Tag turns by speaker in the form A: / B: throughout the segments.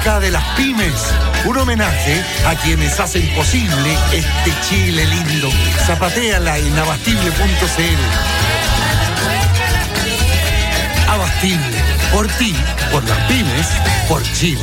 A: época de las pymes. Un homenaje a quienes hacen posible este Chile lindo. Zapatéala en abastible.cl. Abastible. Por ti, por las pymes, por Chile.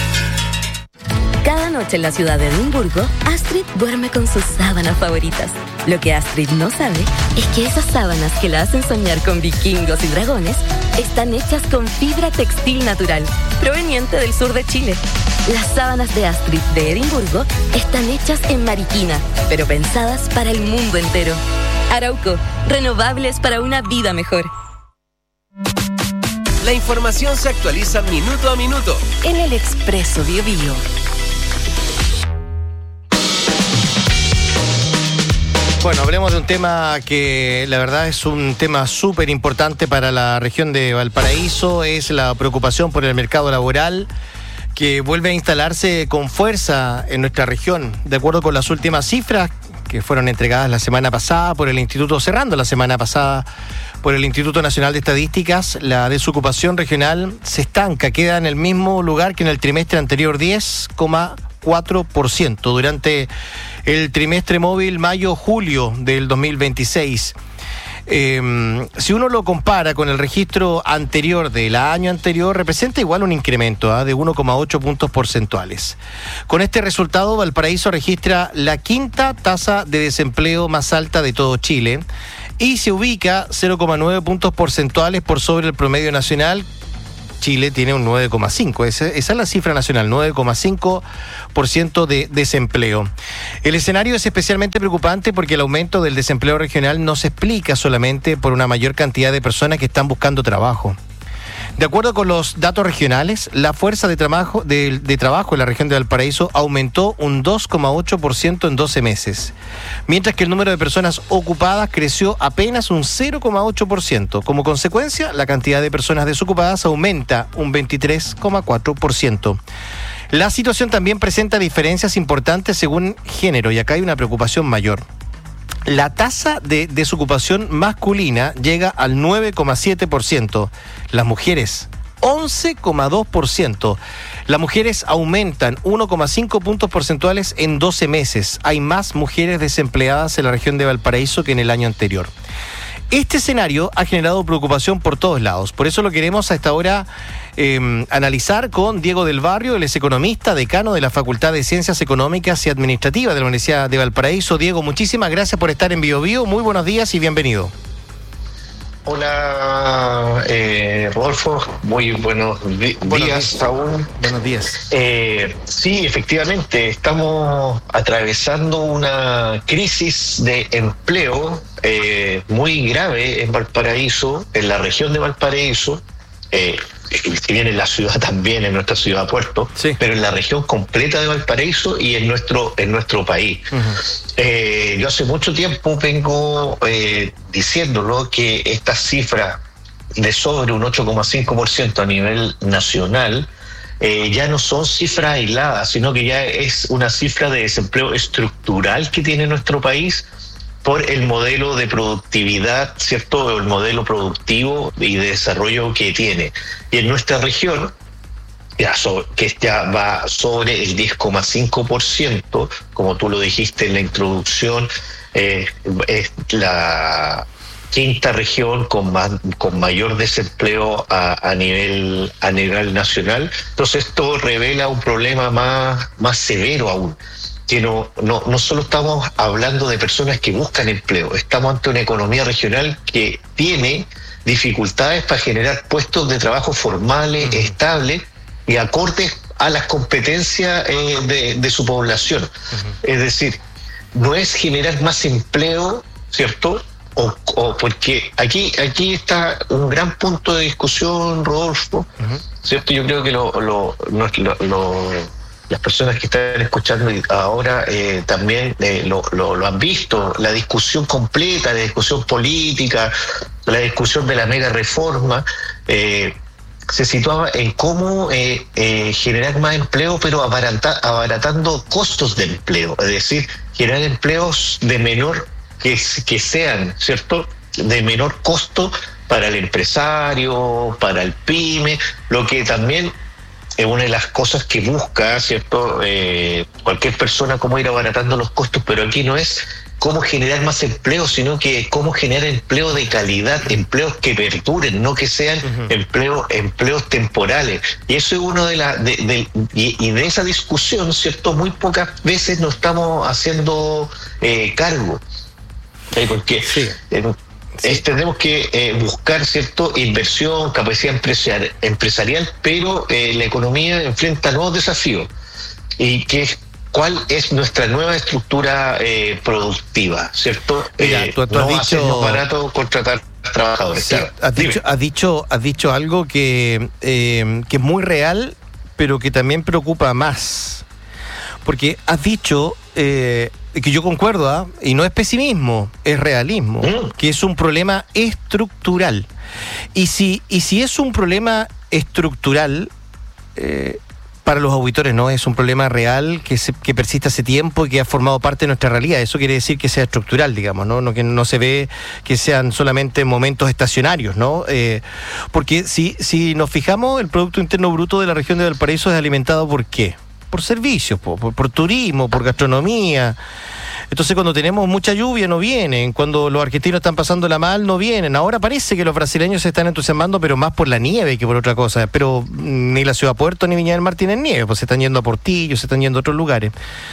B: Cada noche en la ciudad de Edimburgo, Astrid duerme con sus sábanas favoritas. Lo que Astrid no sabe es que esas sábanas que la hacen soñar con vikingos y dragones están hechas con fibra textil natural, proveniente del sur de Chile. Las sábanas de Astrid de Edimburgo están hechas en Mariquina, pero pensadas para el mundo entero. Arauco, renovables para una vida mejor.
C: La información se actualiza minuto a minuto
B: En el Expreso Biobío.
D: Bueno, hablemos de un tema que la verdad es un tema súper importante para la región de Valparaíso. Es la preocupación por el mercado laboral que vuelve a instalarse con fuerza en nuestra región. De acuerdo con las últimas cifras que fueron entregadas la semana pasada por el Instituto, cerrando la semana pasada por el Instituto Nacional de Estadísticas, la desocupación regional se estanca, queda en el mismo lugar que en el trimestre anterior, 10,4% durante el trimestre móvil mayo-julio del 2026. Si uno lo compara con el registro anterior del año anterior, representa igual un incremento de 1,8 puntos porcentuales. Con este resultado, Valparaíso registra la quinta tasa de desempleo más alta de todo Chile y se ubica 0,9 puntos porcentuales por sobre el promedio nacional. Chile tiene un 9,5%, esa es la cifra nacional, 9,5% de desempleo. El escenario es especialmente preocupante porque el aumento del desempleo regional no se explica solamente por una mayor cantidad de personas que están buscando trabajo. De acuerdo con los datos regionales, la fuerza de trabajo en la región de Valparaíso aumentó un 2,8% en 12 meses, mientras que el número de personas ocupadas creció apenas un 0,8%. Como consecuencia, la cantidad de personas desocupadas aumenta un 23,4%. La situación también presenta diferencias importantes según género, y acá hay una preocupación mayor. La tasa de desocupación masculina llega al 9,7%. Las mujeres, 11,2%. Las mujeres aumentan 1,5 puntos porcentuales en 12 meses. Hay más mujeres desempleadas en la región de Valparaíso que en el año anterior. Este escenario ha generado preocupación por todos lados. Por eso lo queremos a esta hora analizar con Diego del Barrio. Él es economista, decano de la Facultad de Ciencias Económicas y Administrativas de la Universidad de Valparaíso. Diego, muchísimas gracias por estar en BioBio. Muy buenos días y bienvenido.
E: Hola, Rodolfo. Muy buenos días aún.
D: Buenos días.
E: Sí, efectivamente, estamos atravesando una crisis de empleo muy grave en Valparaíso, en la región de Valparaíso. Si bien en la ciudad también, en nuestra ciudad puerto,
D: sí,
E: pero en la región completa de Valparaíso y en nuestro país. Uh-huh. Yo hace mucho tiempo vengo diciéndolo que estas cifras de sobre un 8,5% a nivel nacional ya no son cifras aisladas, sino que ya es una cifra de desempleo estructural que tiene nuestro país por el modelo de productividad, ¿cierto? El modelo productivo y de desarrollo que tiene. Y en nuestra región, que ya va sobre el 10,5%, como tú lo dijiste en la introducción, es la quinta región con mayor desempleo a nivel nacional. Entonces esto revela un problema más severo aún, que no solo estamos hablando de personas que buscan empleo, estamos ante una economía regional que tiene dificultades para generar puestos de trabajo formales, estables y acordes a las competencias de su población. Uh-huh. Es decir, no es generar más empleo, ¿cierto? O porque aquí está un gran punto de discusión, Rodolfo, uh-huh, ¿cierto? Yo creo que las personas que están escuchando ahora también lo han visto, la discusión completa, la discusión política, la discusión de la mega reforma, se situaba en cómo generar más empleo, pero abaratando costos de empleo, es decir, generar empleos de menor, que sean, ¿cierto?, de menor costo para el empresario, para el pyme, lo que también es una de las cosas que busca, ¿cierto? Cualquier persona, cómo ir abaratando los costos, pero aquí no es cómo generar más empleo, sino que cómo generar empleo de calidad, empleos que perduren, no que sean empleos temporales. Y eso es uno de de esa discusión, ¿cierto? Muy pocas veces nos estamos haciendo cargo. Porque tenemos que buscar, ¿cierto?, inversión, capacidad empresarial, pero la economía enfrenta nuevos desafíos. Y ¿cuál es nuestra nueva estructura productiva, ¿cierto?
D: Mira, tú
E: no
D: has dicho,
E: hacernos barato contratar trabajadores.
D: Sí,
E: claro.
D: has dicho algo que es muy real, pero que también preocupa más. Porque has dicho, que yo concuerdo, y no es pesimismo, es realismo, que es un problema estructural. Y si es un problema estructural, para los auditores no es un problema real que persiste hace tiempo y que ha formado parte de nuestra realidad. Eso quiere decir que sea estructural, digamos, ¿no? Que no se ve que sean solamente momentos estacionarios, ¿no? Porque si nos fijamos, el Producto Interno Bruto de la región de Valparaíso es alimentado ¿por qué? Por servicios, por turismo, por gastronomía. Entonces, cuando tenemos mucha lluvia no vienen, cuando los argentinos están pasándola mal no vienen. Ahora parece que los brasileños se están entusiasmando, pero más por la nieve que por otra cosa. Pero ni la Ciudad Puerto ni Viña del Mar tienen nieve, pues se están yendo a Portillo, se están yendo a otros lugares.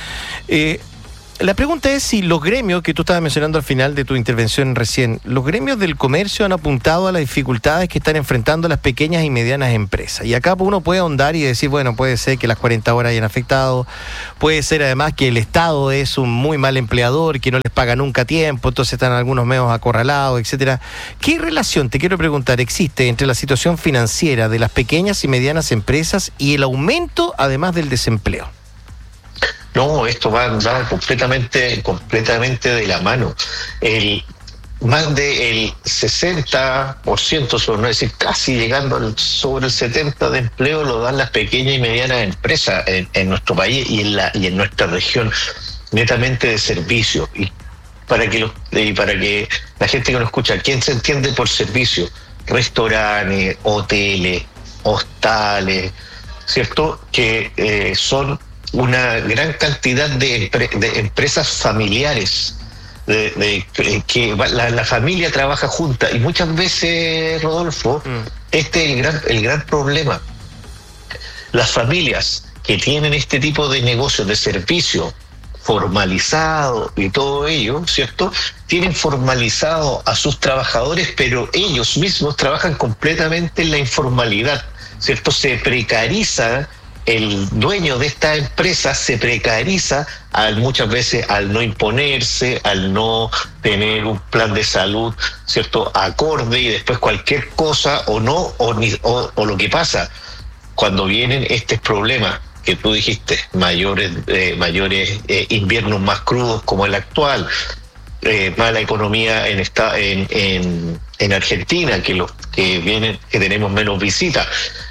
D: La pregunta es si los gremios, que tú estabas mencionando al final de tu intervención recién, los gremios del comercio han apuntado a las dificultades que están enfrentando las pequeñas y medianas empresas. Y acá uno puede ahondar y decir, bueno, puede ser que las 40 horas hayan afectado, puede ser además que el Estado es un muy mal empleador, que no les paga nunca a tiempo, entonces están algunos medios acorralados, etcétera. ¿Qué relación, te quiero preguntar, existe entre la situación financiera de las pequeñas y medianas empresas y el aumento, además del desempleo?
E: No, esto va completamente de la mano. Más del 60%, por no decir casi llegando sobre el 70% de empleo lo dan las pequeñas y medianas empresas en nuestro país y en nuestra región, netamente de servicio. Y para que la gente que nos escucha, ¿quién se entiende por servicio? Restaurantes, hoteles, hostales, ¿cierto? Que son una gran cantidad de empresas familiares, que la familia trabaja junta, y muchas veces, Rodolfo, este es el gran problema. Las familias que tienen este tipo de negocios de servicio formalizado y todo ello, ¿cierto? Tienen formalizado a sus trabajadores, pero ellos mismos trabajan completamente en la informalidad, ¿cierto? Se precariza. El dueño de esta empresa se precariza muchas veces al no imponerse, al no tener un plan de salud, ¿cierto?, acorde, y después cualquier cosa o lo que pasa cuando vienen estos problemas que tú dijiste, mayores inviernos más crudos como el actual, mala economía en Argentina, que tenemos menos visitas.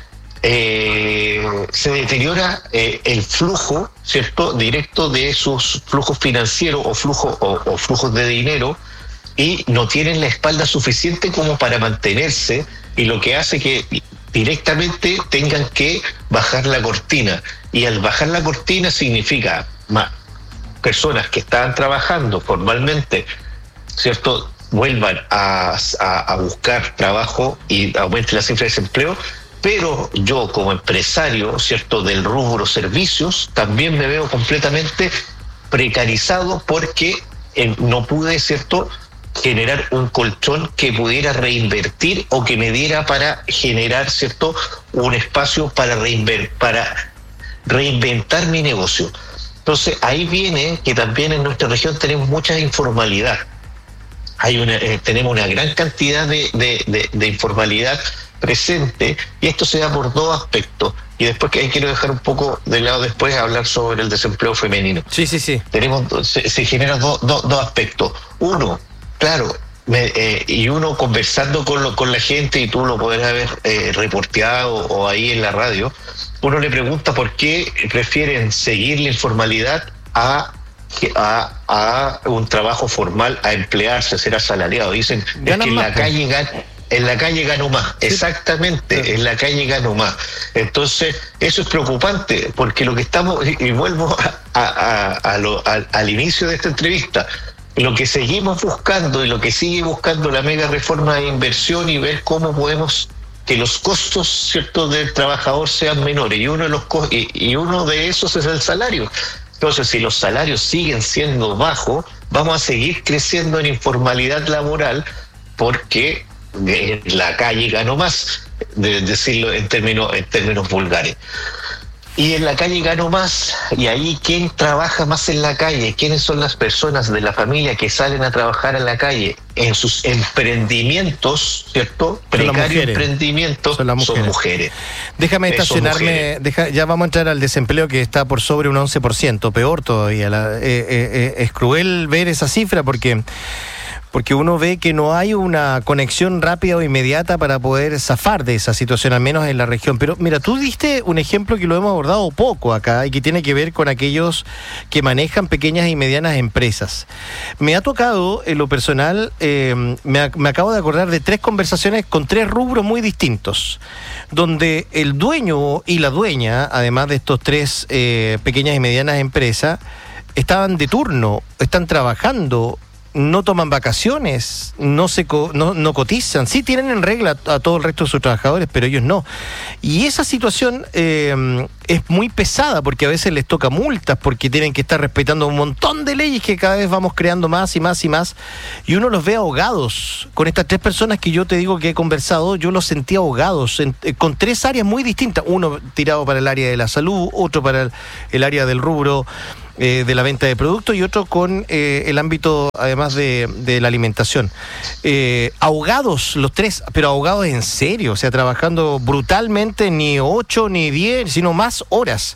E: Se deteriora el flujo, ¿cierto?, directo de sus flujos financieros o flujos de dinero, y no tienen la espalda suficiente como para mantenerse, y lo que hace que directamente tengan que bajar la cortina, y al bajar la cortina significa más personas que estaban trabajando formalmente, ¿cierto?, vuelvan a buscar trabajo y aumente la cifra de desempleo. Pero yo, como empresario, ¿cierto?, del rubro servicios, también me veo completamente precarizado porque no pude, ¿cierto?, generar un colchón que pudiera reinvertir o que me diera para generar, ¿cierto?, un espacio para reinventar mi negocio. Entonces, ahí viene que también en nuestra región tenemos mucha informalidad. Tenemos una gran cantidad de informalidad presente, y esto se da por dos aspectos, y después que ahí quiero dejar un poco de lado después hablar sobre el desempleo femenino.
D: Sí.
E: Se generan dos aspectos. Uno, claro, y uno conversando con la gente, y tú lo podrás haber reporteado o ahí en la radio, uno le pregunta por qué prefieren seguir la informalidad a un trabajo formal, a emplearse, a ser asalariado. Dicen, es que en la calle En la calle ganó más, exactamente, en la calle ganó más. Entonces, eso es preocupante, porque lo que estamos, y vuelvo al inicio de esta entrevista, lo que seguimos buscando y lo que sigue buscando la mega reforma de inversión y ver cómo podemos que los costos, ¿cierto?, del trabajador sean menores, y uno de esos es el salario. Entonces, si los salarios siguen siendo bajos, vamos a seguir creciendo en informalidad laboral, porque la calle ganó más, de decirlo en términos vulgares. Y en la calle ganó más, y ahí ¿quién trabaja más en la calle? ¿Quiénes son las personas de la familia que salen a trabajar en la calle? En sus emprendimientos, ¿cierto? Precarios emprendimientos, son mujeres.
D: Déjame estacionarme, ya vamos a entrar al desempleo, que está por sobre un 11%, peor todavía. Es cruel ver esa cifra porque uno ve que no hay una conexión rápida o inmediata para poder zafar de esa situación, al menos en la región. Pero mira, tú diste un ejemplo que lo hemos abordado poco acá y que tiene que ver con aquellos que manejan pequeñas y medianas empresas. Me ha tocado, en lo personal, me acabo de acordar de 3 conversaciones con 3 rubros muy distintos, donde el dueño y la dueña, además de estos 3 pequeñas y medianas empresas, estaban de turno, están trabajando, no toman vacaciones, no cotizan, sí tienen en regla a todo el resto de sus trabajadores, pero ellos no. Y esa situación es muy pesada, porque a veces les toca multas, porque tienen que estar respetando un montón de leyes que cada vez vamos creando más y más y más, y uno los ve ahogados. Con estas 3 personas que yo te digo que he conversado, yo los sentí ahogados, con 3 áreas muy distintas, uno tirado para el área de la salud, otro para el área del rubro de la venta de productos, y otro con el ámbito, además de la alimentación. Ahogados los 3, pero ahogados en serio, o sea, trabajando brutalmente, ni 8 ni 10, sino más horas.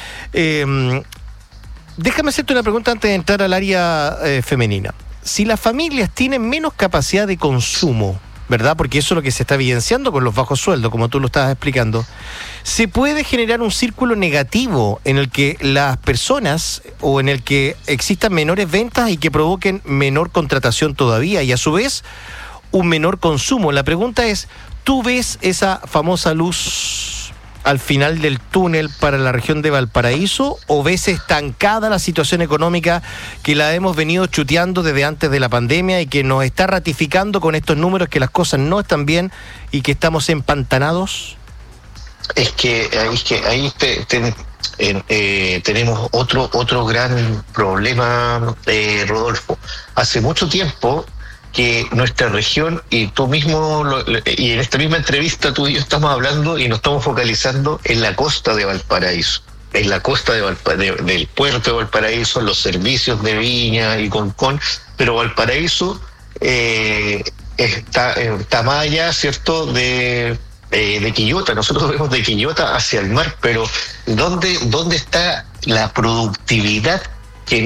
D: Déjame hacerte una pregunta antes de entrar al área femenina. Si las familias tienen menos capacidad de consumo, ¿verdad? Porque eso es lo que se está evidenciando con los bajos sueldos, como tú lo estabas explicando. Se puede generar un círculo negativo en el que las personas, o en el que existan menores ventas y que provoquen menor contratación todavía, y a su vez un menor consumo. La pregunta es, ¿tú ves esa famosa luz al final del túnel para la región de Valparaíso, o ves estancada la situación económica que la hemos venido chuteando desde antes de la pandemia y que nos está ratificando con estos números que las cosas no están bien y que estamos empantanados?
E: Es que ahí tenemos otro gran problema, Rodolfo. Hace mucho tiempo que nuestra región, y tú mismo, y en esta misma entrevista tú y yo estamos hablando y nos estamos focalizando en la costa de Valparaíso, en la costa del puerto de Valparaíso, los servicios de Viña y Concón, pero Valparaíso está más allá, ¿cierto?, de Quillota. Nosotros vemos de Quillota hacia el mar, pero ¿dónde está la productividad que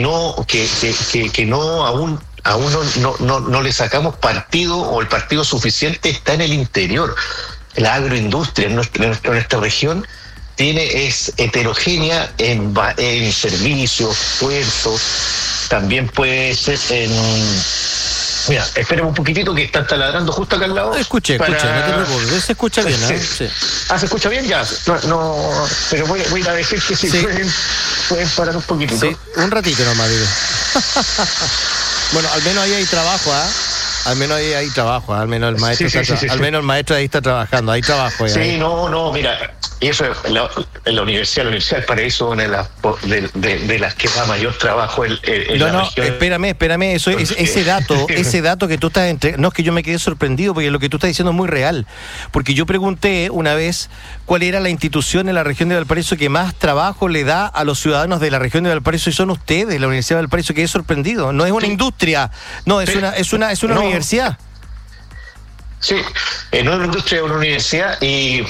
E: aún no le sacamos partido, o el partido suficiente está en el interior? La agroindustria en nuestra región es heterogénea en servicios, puertos, también puede ser en... Mira, espérame un poquitito que están taladrando justo acá al lado.
D: Escuche, no te preocupes, se escucha bien, ¿eh?
E: Sí. ¿Se escucha bien? Ya. No, pero voy a decir que sí. Pueden parar un poquitito.
D: Sí, un ratito nomás, digo. Bueno, al menos ahí hay trabajo, ¿ah? Al menos ahí hay trabajo, al menos el maestro al menos el maestro ahí está trabajando, hay trabajo.
E: Sí, ahí. No, mira, y eso en la Universidad del Paraíso, una de las que da mayor trabajo en la región.
D: Espérame, ese dato que tú estás no es que yo me quedé sorprendido, porque lo que tú estás diciendo es muy real, porque yo pregunté una vez cuál era la institución en la región de Valparaíso que más trabajo le da a los ciudadanos de la región de Valparaíso, y son ustedes, la Universidad de Valparaíso. Quedé sorprendido. No es una industria, no, es una universidad.
E: Sí, no es una industria, es una universidad, y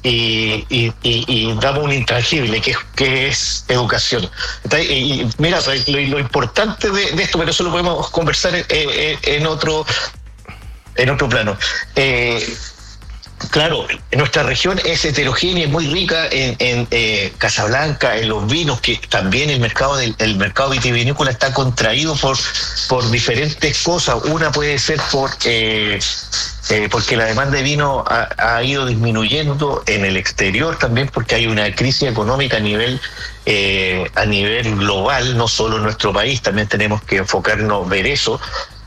E: damos un intangible que es educación. Y mira, lo importante de esto, pero eso lo podemos conversar en otro plano. Claro, nuestra región es heterogénea, es muy rica en Casablanca, en los vinos, que también el mercado vitivinícola está contraído por diferentes cosas. Una puede ser porque la demanda de vino ha ido disminuyendo en el exterior también, porque hay una crisis económica a nivel global, no solo en nuestro país, también tenemos que enfocarnos, ver eso.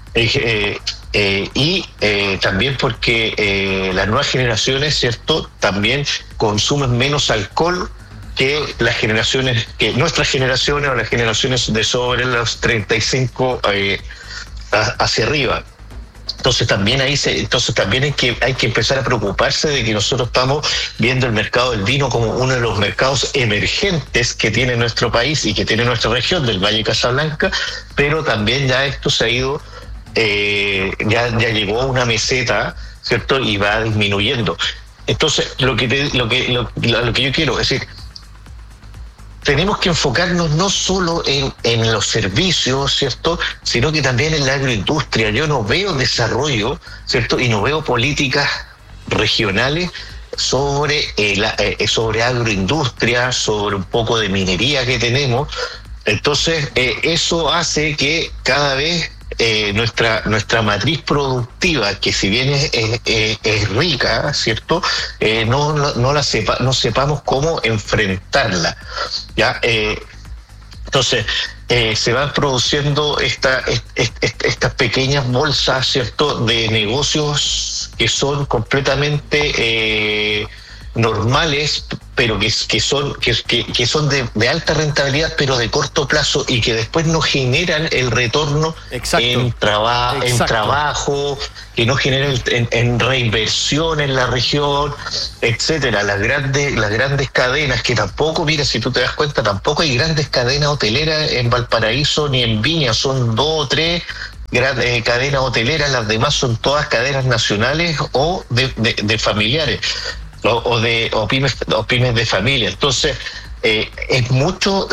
E: Y también porque las nuevas generaciones, ¿cierto?, también consumen menos alcohol que nuestras generaciones o las generaciones de sobre los 35 hacia arriba. Entonces también hay que empezar a preocuparse de que nosotros estamos viendo el mercado del vino como uno de los mercados emergentes que tiene nuestro país y que tiene nuestra región del Valle de Casablanca, pero también ya esto se ha ido, ya llegó a una meseta, ¿cierto?, y va disminuyendo. Entonces lo que yo quiero es decir, tenemos que enfocarnos no solo en los servicios, ¿cierto?, sino que también en la agroindustria. Yo no veo desarrollo, ¿cierto?, y no veo políticas regionales sobre agroindustria, sobre un poco de minería que tenemos. Entonces, eso hace que cada vez nuestra matriz productiva, que si bien es rica, ¿cierto?, no sepamos cómo enfrentarla, ¿ya? Entonces, se van produciendo estas pequeñas bolsas, ¿cierto?, de negocios que son completamente normales, pero que son de alta rentabilidad, pero de corto plazo, y que después no generan el retorno en trabajo, que no generan en reinversión en la región, etcétera. Las grandes cadenas, que tampoco, mira, si tú te das cuenta, tampoco hay grandes cadenas hoteleras en Valparaíso ni en Viña, son 2 o 3 cadenas hoteleras, las demás son todas cadenas nacionales o de familiares. O pymes de familia. Entonces es mucho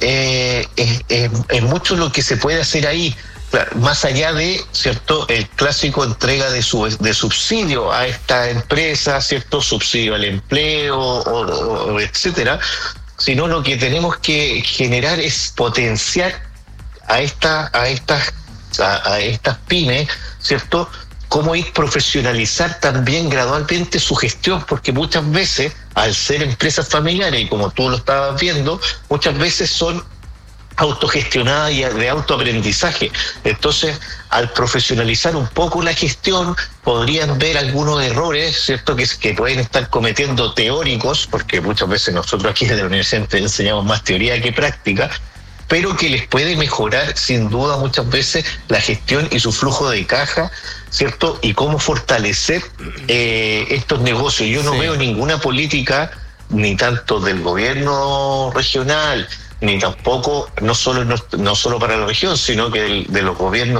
E: lo que se puede hacer ahí, claro, más allá de, ¿cierto?, el clásico entrega de subsidio a esta empresa, ¿cierto?, subsidio al empleo o etcétera, sino lo que tenemos que generar es potenciar a estas pymes, ¿cierto?, cómo ir profesionalizar también gradualmente su gestión, porque muchas veces, al ser empresas familiares, y como tú lo estabas viendo, muchas veces son autogestionadas y de autoaprendizaje. Entonces, al profesionalizar un poco la gestión, podrían ver algunos errores, ¿cierto?, que pueden estar cometiendo teóricos, porque muchas veces nosotros aquí desde la universidad enseñamos más teoría que práctica, pero que les puede mejorar sin duda muchas veces la gestión y su flujo de caja, ¿cierto?, y cómo fortalecer estos negocios. Yo no veo ninguna política, ni tanto del gobierno regional, ni tampoco, no solo para la región, sino que del gobierno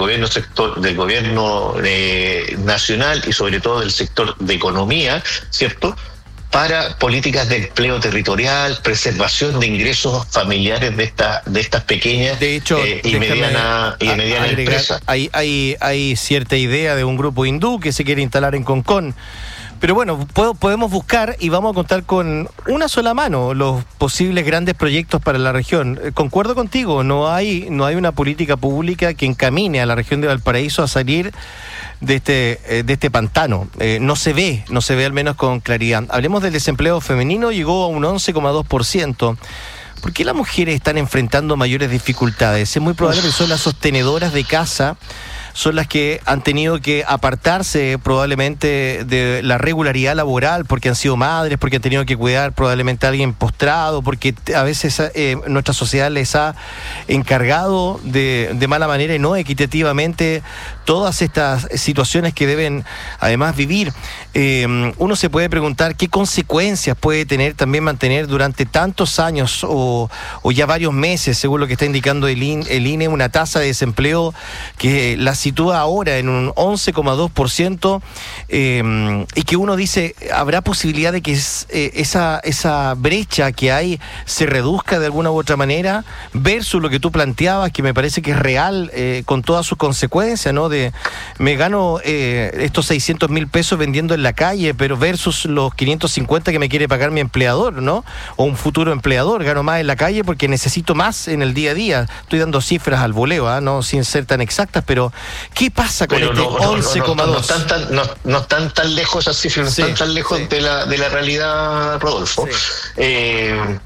E: nacional y sobre todo del sector de economía, ¿cierto?, para políticas de empleo territorial, preservación de ingresos familiares de estas pequeñas y medianas empresas.
D: Hay cierta idea de un grupo hindú que se quiere instalar en Concón. Pero bueno, podemos buscar y vamos a contar con una sola mano los posibles grandes proyectos para la región. Concuerdo contigo, no hay una política pública que encamine a la región de Valparaíso a salir de este pantano. No se ve al menos con claridad. Hablemos del desempleo femenino, llegó a un 11,2%. ¿Por qué las mujeres están enfrentando mayores dificultades? Es muy probable que son las sostenedoras de casa, son las que han tenido que apartarse probablemente de la regularidad laboral porque han sido madres, porque han tenido que cuidar probablemente a alguien postrado, porque a veces nuestra sociedad les ha encargado de mala manera y no equitativamente todas estas situaciones que deben además vivir. Uno se puede preguntar qué consecuencias puede tener también mantener durante tantos años o ya varios meses, según lo que está indicando el INE, una tasa de desempleo que la sitúa ahora en un 11,2%, y que uno dice, ¿habrá posibilidad de que esa brecha que hay se reduzca de alguna u otra manera? Versus lo que tú planteabas, que me parece que es real, con todas sus consecuencias, ¿no? de me gano estos 600.000 pesos vendiendo en la calle, pero versus los 550 que me quiere pagar mi empleador, ¿no? O un futuro empleador, gano más en la calle porque necesito más en el día a día. Estoy dando cifras al voleo, no sin ser tan exactas, pero ¿qué pasa con este 11,2?
E: No están tan lejos esas cifras, no están tan lejos de la realidad, Rodolfo. Sí.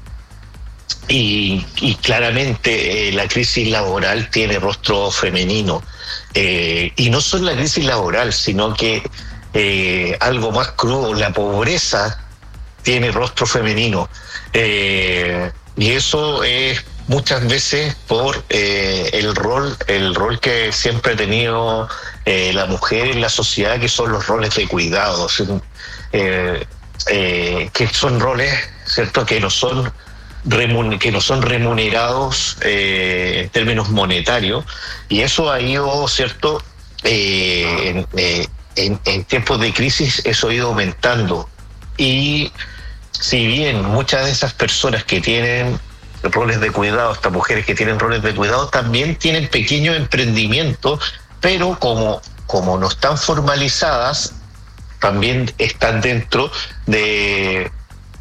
E: Y claramente la crisis laboral tiene rostro femenino. Y no solo la crisis laboral, sino que algo más crudo, la pobreza tiene rostro femenino. Y eso es muchas veces por el rol que siempre ha tenido la mujer en la sociedad, que son los roles de cuidados, que son roles, ¿cierto?, que no son remunerados en términos monetarios, y eso ha ido, ¿cierto?, en tiempos de crisis eso ha ido aumentando. Y si bien muchas de esas personas que tienen roles de cuidado, estas mujeres que tienen roles de cuidado, también tienen pequeños emprendimientos, pero como no están formalizadas, también están dentro de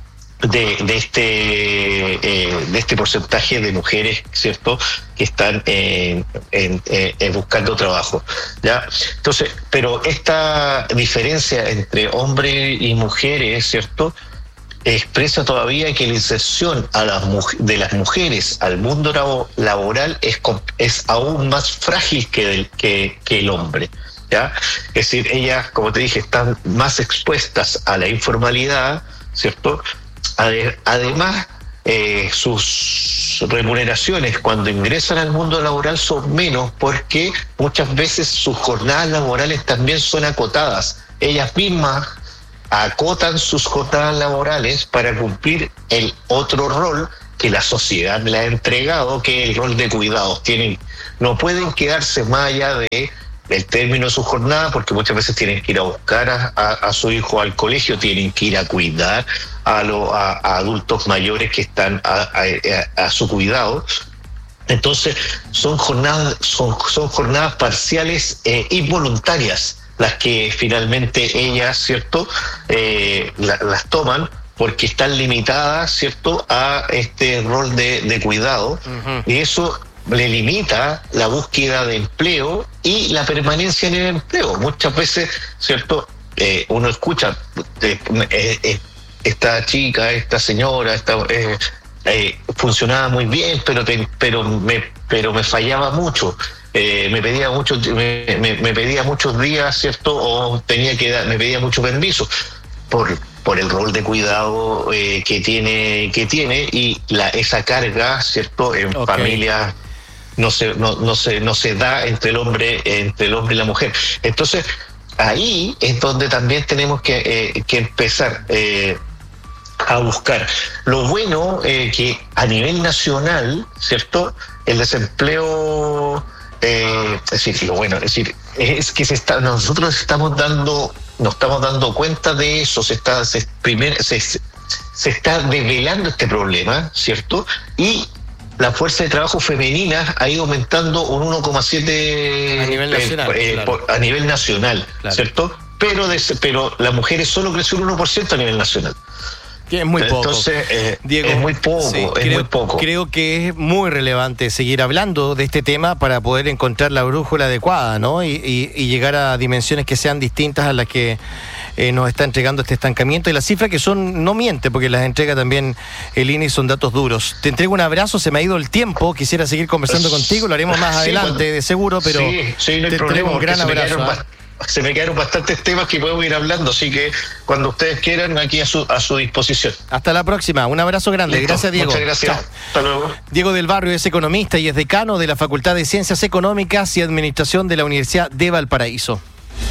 E: este porcentaje de mujeres, ¿cierto?, que están buscando trabajo, ¿ya? Entonces, pero esta diferencia entre hombres y mujeres, ¿cierto?, expresa todavía que la inserción de las mujeres al mundo laboral es aún más frágil que el hombre, ¿ya? Es decir, ellas, como te dije, están más expuestas a la informalidad, ¿cierto? Además, sus remuneraciones cuando ingresan al mundo laboral son menos, porque muchas veces sus jornadas laborales también son acotadas. Ellas mismas acotan sus jornadas laborales para cumplir el otro rol que la sociedad le ha entregado, que es el rol de cuidados. No pueden quedarse más allá del término de su jornada, porque muchas veces tienen que ir a buscar a su hijo al colegio, tienen que ir a cuidar a adultos mayores que están a su cuidado. Entonces son jornadas parciales involuntarias las que finalmente ellas, ¿cierto?, las toman, porque están limitadas, ¿cierto?, a este rol de cuidado. Uh-huh. Y eso le limita la búsqueda de empleo y la permanencia en el empleo. Muchas veces, ¿cierto?, uno escucha esta chica, esta señora, funcionaba muy bien, pero me fallaba mucho. Me pedía muchos días, ¿cierto?, o me pedía mucho permiso por el rol de cuidado que tiene y esa carga, ¿cierto?, en familias no se da entre el hombre y la mujer. Entonces ahí es donde también tenemos que empezar a buscar. Lo bueno que a nivel nacional, ¿cierto?, el desempleo es que nosotros nos estamos dando cuenta de eso, se está develando este problema, ¿cierto? Y la fuerza de trabajo femenina ha ido aumentando un 1,7 a nivel nacional, claro. ¿Cierto? Pero las mujeres solo creció un 1% a nivel nacional.
D: Que es muy poco.
E: Entonces,
D: Diego,
E: es muy poco,
D: Creo que es muy relevante seguir hablando de este tema para poder encontrar la brújula adecuada, ¿no? Y llegar a dimensiones que sean distintas a las que nos está entregando este estancamiento. Y las cifras que no miente, porque las entrega también el INE, son datos duros. Te entrego un abrazo, se me ha ido el tiempo, quisiera seguir conversando contigo, lo haremos más adelante, de seguro, pero
E: no hay
D: te
E: problema,
D: entrego un gran abrazo.
E: Se me quedaron bastantes temas que podemos ir hablando, así que cuando ustedes quieran, aquí a su disposición.
D: Hasta la próxima, un abrazo grande.
E: Listo.
D: Gracias, Diego.
E: Muchas gracias.
D: Chao.
E: Hasta luego.
D: Diego del Barrio es economista y es decano de la Facultad de Ciencias Económicas y Administración de la Universidad de Valparaíso.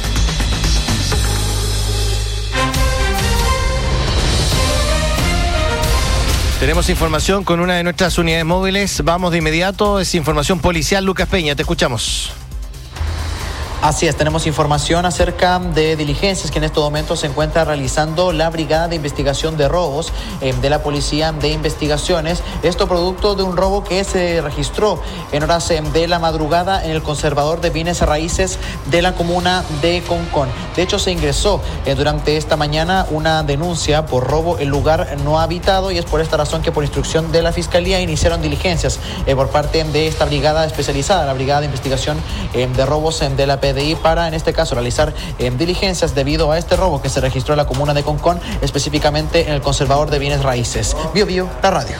D: Tenemos información con una de nuestras unidades móviles. Vamos de inmediato, es información policial. Lucas Peña, te escuchamos.
F: Así es, tenemos información acerca de diligencias que en estos momentos se encuentra realizando la Brigada de Investigación de Robos de la Policía de Investigaciones. Esto producto de un robo que se registró en horas de la madrugada en el conservador de bienes raíces de la comuna de Concón. De hecho, se ingresó durante esta mañana una denuncia por robo en lugar no habitado y es por esta razón que por instrucción de la Fiscalía iniciaron diligencias por parte de esta brigada especializada, la Brigada de Investigación de Robos de la PDI, para en este caso realizar diligencias debido a este robo que se registró en la comuna de Concón, específicamente en el conservador de bienes raíces. Bio Bio, la radio.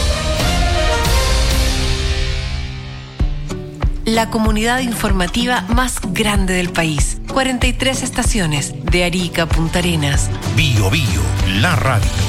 G: La comunidad informativa más grande del país. 43 estaciones de Arica a Punta Arenas.
H: Bio Bio, la radio.